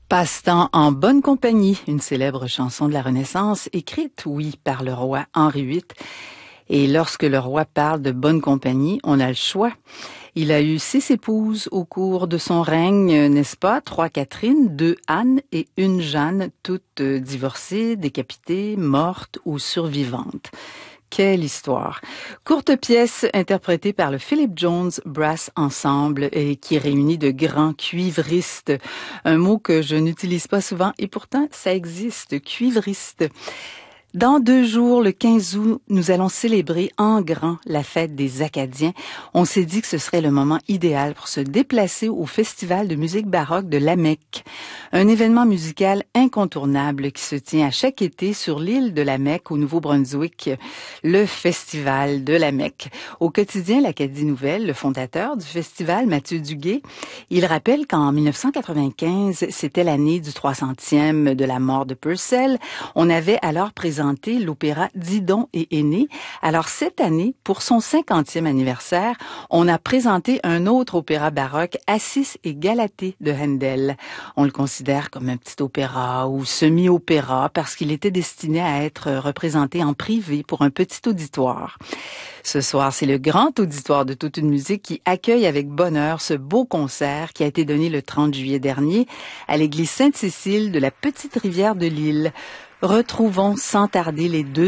Passe-temps en bonne compagnie, une célèbre chanson de la Renaissance, écrite, oui, par le roi Henri VIII. Et lorsque le roi parle de bonne compagnie, on a le choix. Il a eu 6 épouses au cours de son règne, n'est-ce pas? 3 Catherine, 2 Anne et 1 Jeanne, toutes divorcées, décapitées, mortes ou survivantes. Quelle histoire! Courte pièce interprétée par le Philip Jones Brass Ensemble et qui réunit de grands cuivristes. Un mot que je n'utilise pas souvent et pourtant ça existe, cuivriste. Dans 2 jours, le 15 août, nous allons célébrer en grand la fête des Acadiens. On s'est dit que ce serait le moment idéal pour se déplacer au Festival de musique baroque de Lamec. Un événement musical incontournable qui se tient à chaque été sur l'île de Lamec au Nouveau-Brunswick, le Festival de Lamec. Au quotidien L'Acadie Nouvelle, le fondateur du festival, Mathieu Duguay, il rappelle qu'en 1995, c'était l'année du 300e de la mort de Purcell. On avait alors présenté l'opéra Didon et Aîné. Alors cette année, pour son 50e anniversaire, on a présenté un autre opéra baroque, Assis et Galatée de Handel. On le considère comme un petit opéra ou semi-opéra parce qu'il était destiné à être représenté en privé pour un petit auditoire. Ce soir, c'est le grand auditoire de Toute une musique qui accueille avec bonheur ce beau concert qui a été donné le 30 juillet dernier à l'église Sainte-Cécile de la Petite-Rivière de l'Île. Retrouvons sans tarder les 2